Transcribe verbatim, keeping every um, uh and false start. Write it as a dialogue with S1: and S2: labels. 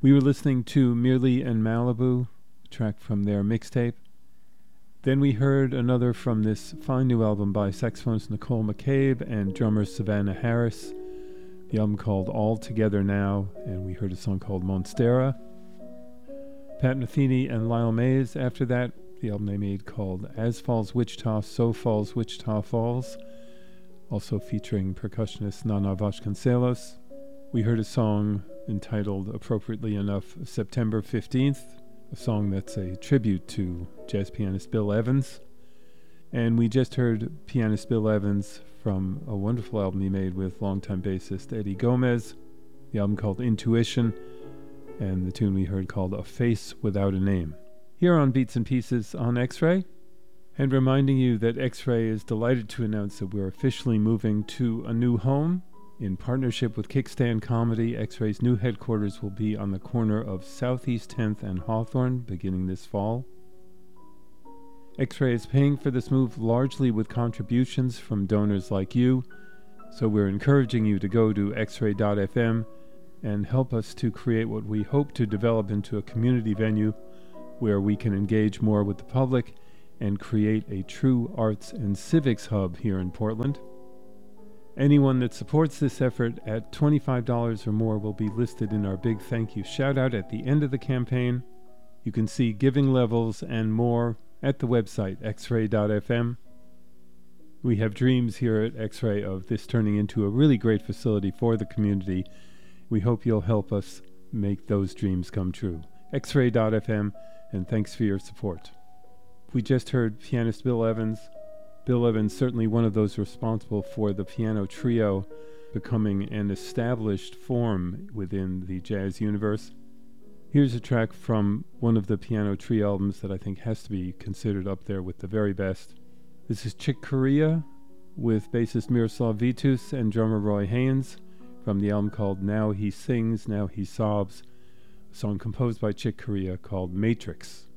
S1: We were listening to Merely and Malibu, a track from their mixtape. Then we heard another from this fine new album by saxophonist Nicole McCabe and drummer Savannah Harris. The album called All Together Now, and we heard a song called Monstera. Pat Metheny and Lyle Mays after that, the album they made called As Falls Wichita, So Falls Wichita Falls, also featuring percussionist Nana Vasconcelos. We heard a song entitled, appropriately enough, September fifteenth, a song that's a tribute to jazz pianist Bill Evans. And we just heard pianist Bill Evans from a wonderful album he made with longtime bassist Eddie Gomez, the album called Intuition, and the tune we heard called A Face Without a Name. Here on Beats and Pieces on X-Ray, and reminding you that X-Ray is delighted to announce that we're officially moving to a new home. In partnership with Kickstand Comedy, X-Ray's new headquarters will be on the corner of Southeast tenth and Hawthorne beginning this fall. X-Ray is paying for this move largely with contributions from donors like you, so we're encouraging you to go to x ray dot f m and help us to create what we hope to develop into a community venue where we can engage more with the public and create a true arts and civics hub here in Portland. Anyone that supports this effort at twenty-five dollars or more will be listed in our big thank you shout out at the end of the campaign. You can see giving levels and more at the website x ray dot f m. We have dreams here at X-Ray of this turning into a really great facility for the community. We hope you'll help us make those dreams come true. x ray dot f m, and thanks for your support. We just heard pianist Bill Evans. Bill Evans, certainly one of those responsible for the piano trio becoming an established form within the jazz universe. Here's a track from one of the piano trio albums that I think has to be considered up there with the very best. This is Chick Corea with bassist Miroslav Vitus and drummer Roy Haynes from the album called Now He Sings, Now He Sobs, a song composed by Chick Corea called Matrix.